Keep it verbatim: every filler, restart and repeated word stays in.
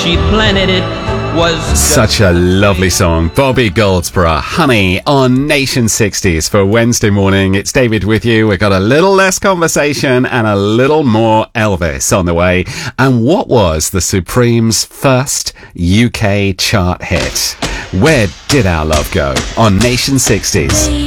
she planted it was such a lovely song. Bobby Goldsboro, Honey, on Nation sixties for Wednesday morning. It's David with you. We've got a little less conversation and a little more Elvis on the way. And what was the Supremes' first U K chart hit? Where did our love go? On Nation sixties.